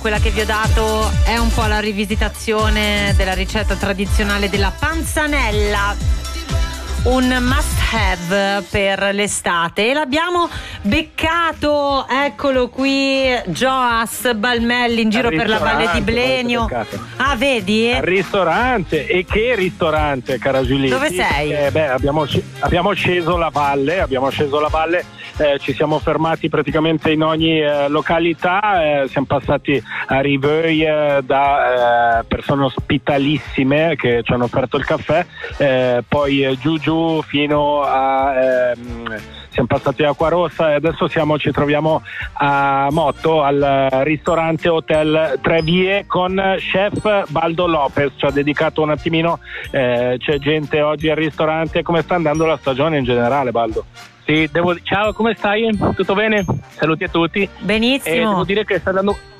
quella che vi ho dato è un po' la rivisitazione della ricetta tradizionale della panzanella, un must have per l'estate, e l'abbiamo beccato, eccolo qui, Joas Balmelli in giro per la Valle di Blenio. Ah, vedi? Al ristorante, e che ristorante, cara Giulia? Dove sei? Abbiamo sceso la valle, ci siamo fermati praticamente in ogni località, siamo passati a Riveuil da persone ospitalissime che ci hanno offerto il caffè, poi giù fino a siamo passati a Acquarossa e adesso ci troviamo a Motto al ristorante Hotel Tre Vie con chef Baldo Lopez. Ci ha dedicato un attimino, c'è gente oggi al ristorante. Come sta andando la stagione in generale, Baldo? Sì, ciao, come stai? Tutto bene? Saluti a tutti. Benissimo. Devo dire che sta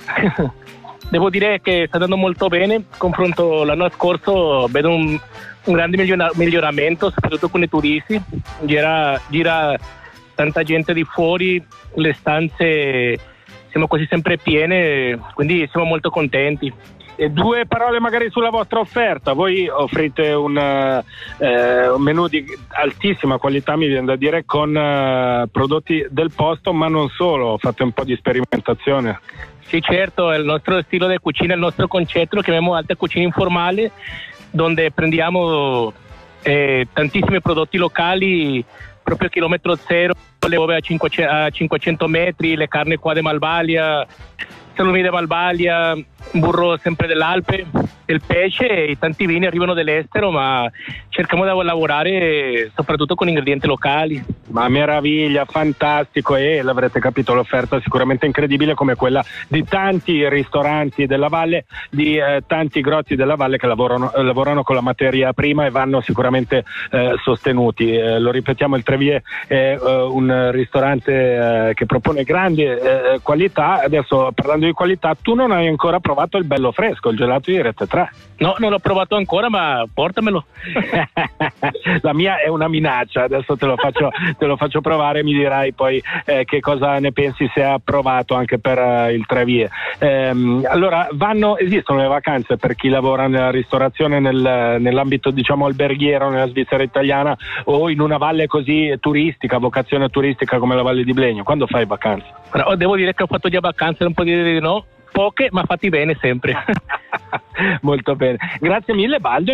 andando molto bene. Confronto l'anno scorso, vedo un grande miglioramento, soprattutto con i turisti. Gira tanta gente di fuori, le stanze siamo quasi sempre piene, quindi siamo molto contenti. E due parole magari sulla vostra offerta. Voi offrite un menù di altissima qualità, mi viene da dire, con prodotti del posto, ma non solo, fate un po' di sperimentazione. Sì, certo, è il nostro stile di cucina, il nostro concetto, lo chiamiamo alta cucina informale, dove prendiamo tantissimi prodotti locali, proprio chilometro zero, le uova a 500 metri, le carni qua di Malvalia, salumi di Malvalia, burro sempre dell'Alpe, il pesce, e tanti vini arrivano dall'estero, ma cerchiamo di lavorare soprattutto con ingredienti locali. Ma meraviglia, fantastico, e l'avrete capito, l'offerta sicuramente incredibile, come quella di tanti ristoranti della valle, di tanti grotti della valle che lavorano con la materia prima e vanno sicuramente sostenuti. Lo ripetiamo, il Tre Vie è un ristorante che propone grandi qualità. Adesso, parlando di qualità, tu non hai ancora provato il bello fresco, il gelato di Rete 3. No, non l'ho provato ancora, ma portamelo. La mia è una minaccia, adesso te lo faccio provare, mi dirai poi che cosa ne pensi, se ha provato anche per il Tre Vie. Allora, esistono le vacanze per chi lavora nella ristorazione nell'ambito, diciamo, alberghiero nella Svizzera italiana, o in una valle così turistica, vocazione turistica come la Valle di Blenio? Quando fai vacanze? Però devo dire che ho fatto già vacanze, non può dire di no, poche ma fatti bene sempre. Molto bene, grazie mille, Baldo.